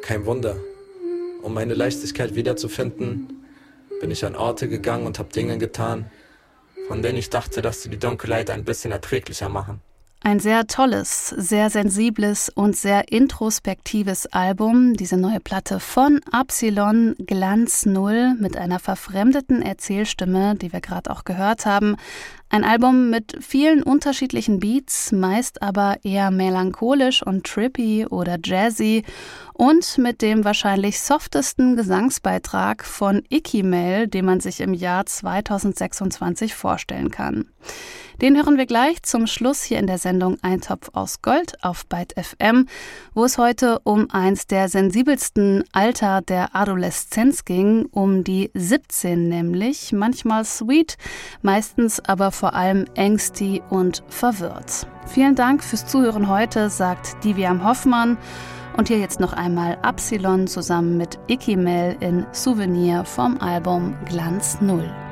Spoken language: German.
kein Wunder. Um meine Leichtigkeit wiederzufinden, bin ich an Orte gegangen und habe Dinge getan, von denen ich dachte, dass sie die Dunkelheit ein bisschen erträglicher machen. Ein sehr tolles, sehr sensibles und sehr introspektives Album, diese neue Platte von Absilon, Glanz Null, mit einer verfremdeten Erzählstimme, die wir gerade auch gehört haben. Ein Album mit vielen unterschiedlichen Beats, meist aber eher melancholisch und trippy oder jazzy und mit dem wahrscheinlich softesten Gesangsbeitrag von Ikimel, den man sich im Jahr 2026 vorstellen kann. Den hören wir gleich zum Schluss hier in der Sendung Eintopf aus Gold auf Byte FM, wo es heute um eins der sensibelsten Alter der Adoleszenz ging, um die 17 nämlich, manchmal sweet, meistens aber vor allem ängstig und verwirrt. Vielen Dank fürs Zuhören heute, sagt Diviam Hoffmann. Und hier jetzt noch einmal Absilon zusammen mit Ikimel in Souvenir vom Album Glanz Null.